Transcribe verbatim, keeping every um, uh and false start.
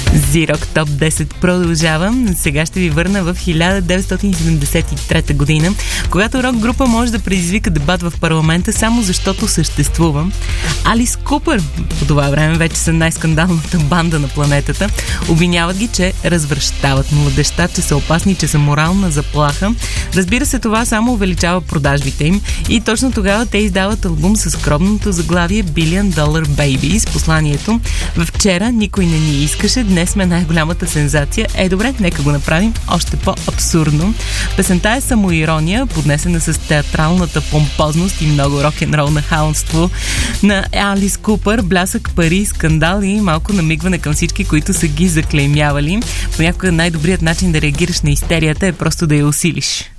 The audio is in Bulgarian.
Z-Rock Топ десет продължавам. Сега ще ви върна в хиляда деветстотин седемдесет и трета година, когато рок група може да предизвика дебат в парламента само защото съществува. Алис Купър, по това време вече са най-скандалната банда на планетата, обвиняват ги, че развръщават младежта, че са опасни, че са морална заплаха. Разбира се, това само увеличава продажбите им и точно тогава те издават албум с скромното заглавие Billion Dollar Baby с посланието: вчера никой не ни искаше, днес сме най-голямата сензация. Е, добре, нека го направим още по-абсурдно. Песента е самоирония, поднесена с театралната помпозност и много рок-н-рол нахалство на Алис Купър, блясък, пари, скандал и малко намигване към всички, които са ги заклеймявали. Понякога най-добрият начин да реагираш на истерията е просто да я усилиш.